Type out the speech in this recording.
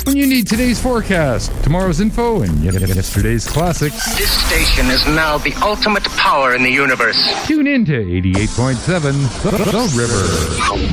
When you need today's forecast, tomorrow's info, and yesterday's classics. This station is now the ultimate power in the universe. Tune in to 88.7 The River.